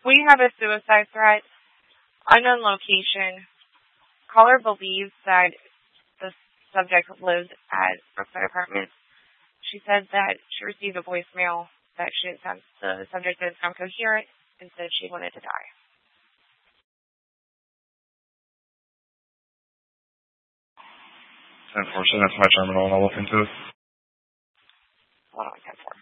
We have a suicide threat. Unknown location. Caller believes that the subject lives at Brookside Apartments. She said that she received a voicemail that the subject didn't sound coherent and said she wanted to die. Unfortunately, that's my terminal, and I'll look into it. Hold on, 10-4.